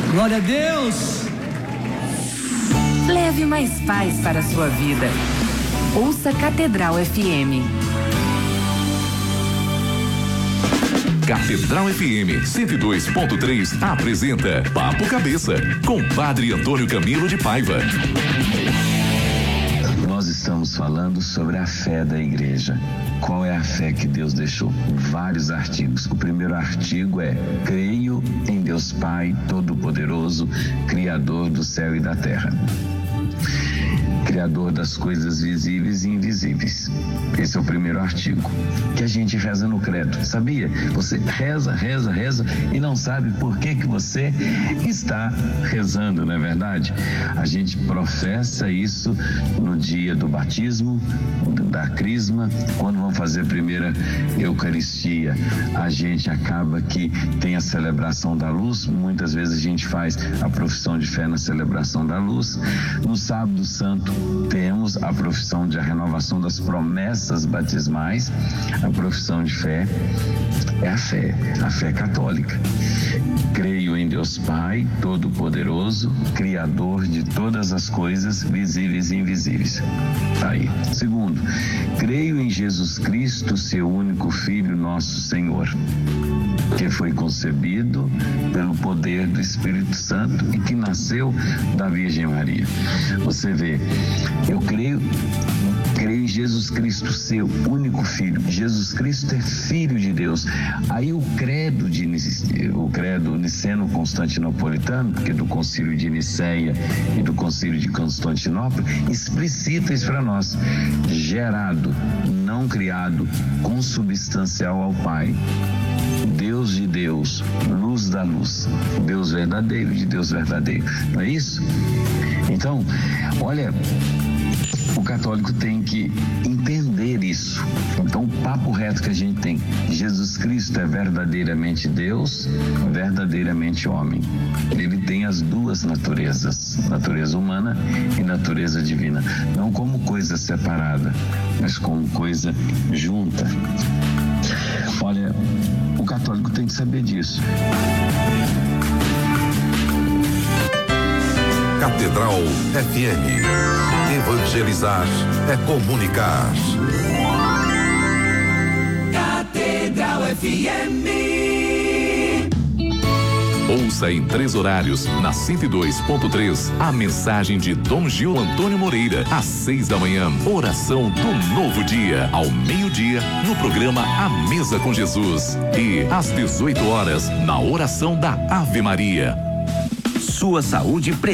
Glória a Deus. Leve mais paz para a sua vida. Ouça Catedral FM. Catedral FM 102.3 apresenta Papo Cabeça com Padre Antônio Camilo de Paiva. Nós estamos falando sobre a fé da igreja. Qual é a fé que Deus deixou? Vários artigos. O primeiro artigo é: creio em Deus Pai Todo-Poderoso, Criador do céu e da terra. Criador das coisas visíveis e invisíveis. Esse é o primeiro artigo que a gente reza no credo. Sabia? Você reza e não sabe por que você está rezando, não é verdade? A gente professa isso no dia do batismo, da crisma, quando vamos fazer a primeira Eucaristia. A gente acaba que tem a celebração da luz, muitas vezes a gente faz a profissão de fé na celebração da luz. No sábado santo temos a profissão de a renovação das promessas batismais. A profissão de fé é a fé católica. Creio em Deus Pai Todo-Poderoso, Criador de todas as coisas visíveis e invisíveis. Tá aí. Segundo, creio em Jesus Cristo, seu único Filho, nosso Senhor, que foi concebido pelo poder do Espírito Santo e que nasceu da Virgem Maria. Você vê, eu creio em Jesus Cristo, seu único Filho. Jesus Cristo é Filho de Deus. Aí o credo niceno-constantinopolitano, porque do concílio de Niceia e do concílio de Constantinopla, explicita isso para nós: gerado, não criado, consubstancial ao Pai, Deus de Deus, luz da luz, Deus verdadeiro de Deus verdadeiro. Não é isso? Então, olha, o católico tem que entender isso. Então, o papo reto que a gente tem: Jesus Cristo é verdadeiramente Deus, verdadeiramente homem. Ele tem as duas naturezas, natureza humana e natureza divina, não como coisa separada, mas como coisa junta. Olha, o católico tem que saber disso. Catedral FM. Evangelizar é comunicar. Catedral FM. Ouça em 3 horários, na 102.3, a mensagem de Dom Gil Antônio Moreira, às 6 da manhã, oração do novo dia, ao meio-dia, no programa A Mesa com Jesus, e às 18 horas, na oração da Ave Maria. Sua saúde